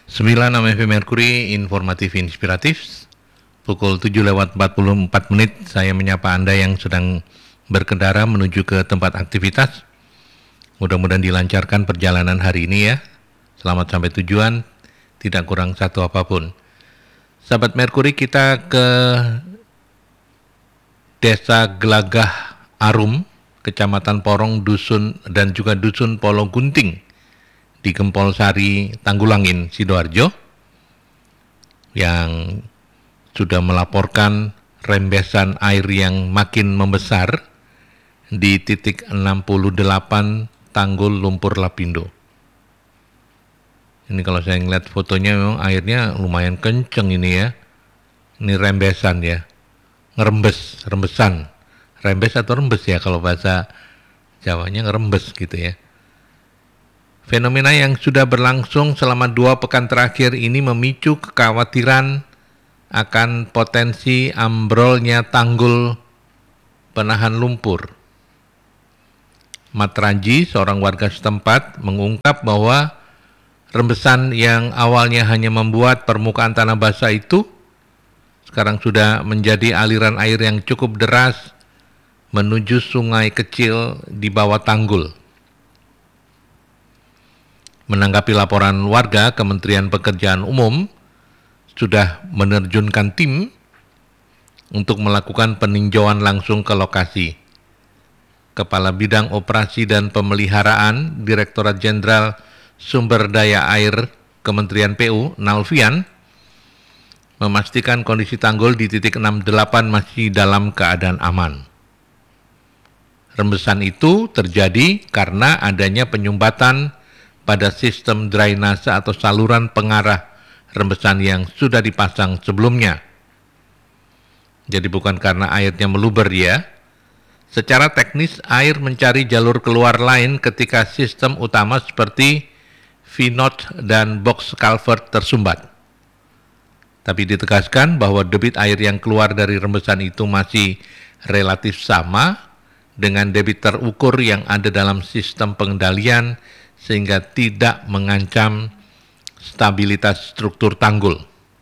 9 FM Mercury, informatif inspiratif. Pukul 7:44 saya menyapa Anda yang sedang berkendara menuju ke tempat aktivitas. Mudah-mudahan dilancarkan perjalanan hari ini ya. Selamat sampai tujuan, tidak kurang satu apapun. Sahabat Mercury, kita ke Desa Gelagah Arum, Kecamatan Porong, Dusun dan juga Dusun Polo Gunting di Gempol Sari, Tanggulangin, Sidoarjo, yang sudah melaporkan rembesan air yang makin membesar di titik 68 Tanggul Lumpur Lapindo. Ini kalau saya ngeliat fotonya memang airnya lumayan kenceng ini ya. Ini rembesan ya, rembesan. Rembes atau rembes ya kalau bahasa Jawanya, ngerembes gitu ya. Fenomena yang sudah berlangsung selama 2 pekan terakhir ini memicu kekhawatiran akan potensi ambrolnya tanggul penahan lumpur. Matraji, seorang warga setempat, mengungkap bahwa rembesan yang awalnya hanya membuat permukaan tanah basah itu sekarang sudah menjadi aliran air yang cukup deras menuju sungai kecil di bawah tanggul. Menanggapi laporan warga, Kementerian Pekerjaan Umum sudah menerjunkan tim untuk melakukan peninjauan langsung ke lokasi. Kepala Bidang Operasi dan Pemeliharaan Direktorat Jenderal Sumber Daya Air Kementerian PU, Nalfian, memastikan kondisi tanggul di titik 68 masih dalam keadaan aman. Rembesan itu terjadi karena adanya penyumbatan pada sistem drainase atau saluran pengarah rembesan yang sudah dipasang sebelumnya. Jadi bukan karena airnya meluber ya. Secara teknis air mencari jalur keluar lain ketika sistem utama seperti V-node dan box culvert tersumbat. Tapi ditegaskan bahwa debit air yang keluar dari rembesan itu masih relatif sama dengan debit terukur yang ada dalam sistem pengendalian sehingga tidak mengancam stabilitas struktur tanggul.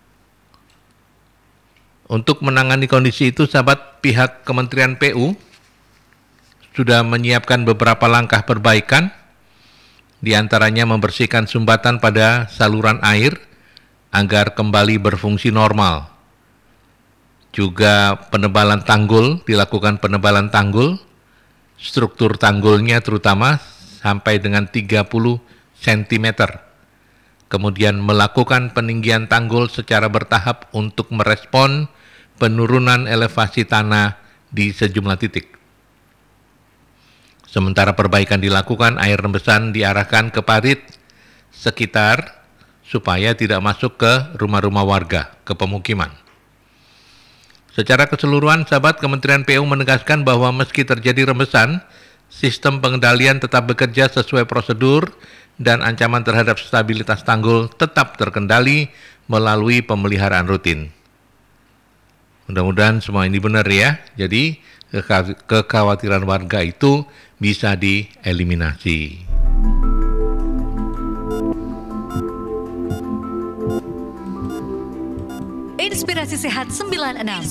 Untuk menangani kondisi itu, sahabat, pihak Kementerian PU sudah menyiapkan beberapa langkah perbaikan, di antaranya membersihkan sumbatan pada saluran air agar kembali berfungsi normal. Juga penebalan tanggul, dilakukan penebalan tanggul, struktur tanggulnya terutama sampai dengan 30 cm. Kemudian melakukan peninggian tanggul secara bertahap untuk merespon penurunan elevasi tanah di sejumlah titik. Sementara perbaikan dilakukan, air rembesan diarahkan ke parit sekitar supaya tidak masuk ke rumah-rumah warga, ke pemukiman. Secara keseluruhan, sahabat, Kementerian PU menegaskan bahwa meski terjadi rembesan, sistem pengendalian tetap bekerja sesuai prosedur dan ancaman terhadap stabilitas tanggul tetap terkendali melalui pemeliharaan rutin. Mudah-mudahan semua ini benar ya. Jadi kekhawatiran warga itu bisa dieliminasi. Inspirasi Sehat 96.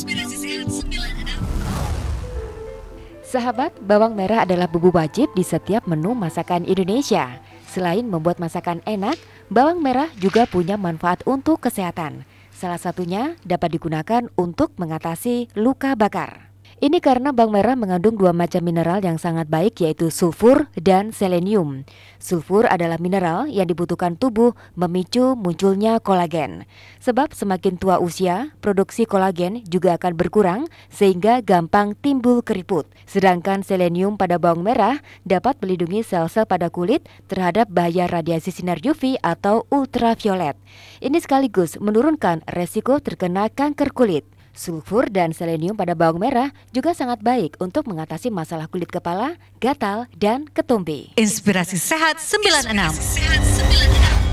Sahabat, bawang merah adalah bumbu wajib di setiap menu masakan Indonesia. Selain membuat masakan enak, bawang merah juga punya manfaat untuk kesehatan. Salah satunya dapat digunakan untuk mengatasi luka bakar. Ini karena bawang merah mengandung 2 macam mineral yang sangat baik, yaitu sulfur dan selenium. Sulfur adalah mineral yang dibutuhkan tubuh memicu munculnya kolagen. Sebab semakin tua usia, produksi kolagen juga akan berkurang sehingga gampang timbul keriput. Sedangkan selenium pada bawang merah dapat melindungi sel-sel pada kulit terhadap bahaya radiasi sinar UV atau ultraviolet. Ini sekaligus menurunkan resiko terkena kanker kulit. Sulfur dan selenium pada bawang merah juga sangat baik untuk mengatasi masalah kulit kepala, gatal, dan ketumbi. Inspirasi Sehat 96.